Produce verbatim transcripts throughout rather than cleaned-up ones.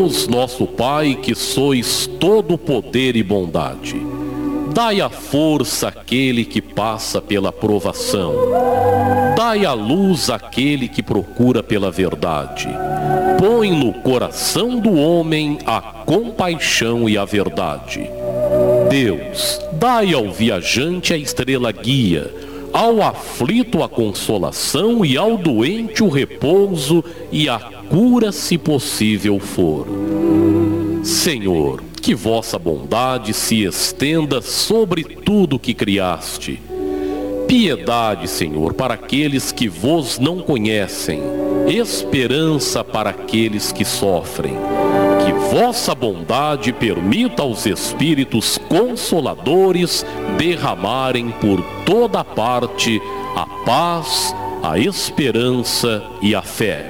Deus nosso Pai, que sois todo poder e bondade, dai a força àquele que passa pela provação, dai a luz àquele que procura pela verdade, põe no coração do homem a compaixão e a verdade. Deus, dai ao viajante a estrela guia, ao aflito a consolação e ao doente o repouso e a cura, se possível for. Senhor, que vossa bondade se estenda sobre tudo que criaste. Piedade, Senhor, para aqueles que vos não conhecem, esperança para aqueles que sofrem. Que vossa bondade permita aos Espíritos Consoladores derramarem por toda parte a paz, a esperança e a fé.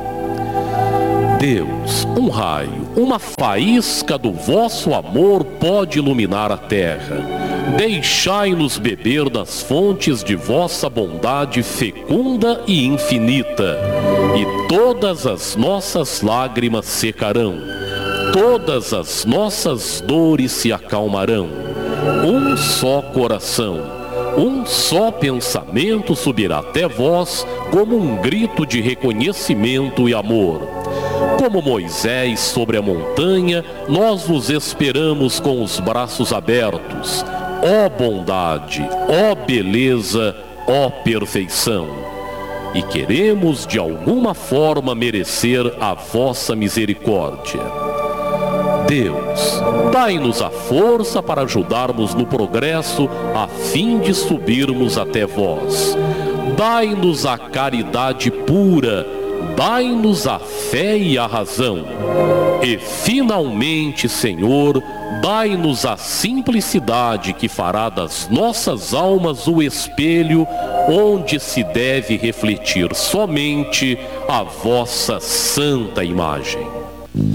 Deus, um raio, uma faísca do vosso amor pode iluminar a terra. Deixai-nos beber das fontes de vossa bondade fecunda e infinita, e todas as nossas lágrimas secarão, todas as nossas dores se acalmarão. Um só coração, um só pensamento subirá até vós como um grito de reconhecimento e amor. Como Moisés sobre a montanha, nós vos esperamos com os braços abertos. Ó bondade, ó beleza, ó perfeição. E queremos de alguma forma merecer a vossa misericórdia. Deus, dai-nos a força para ajudarmos no progresso a fim de subirmos até vós. Dai-nos a caridade pura, dai-nos a fé e a razão. E finalmente, Senhor, dai-nos a simplicidade que fará das nossas almas o espelho onde se deve refletir somente a vossa santa imagem.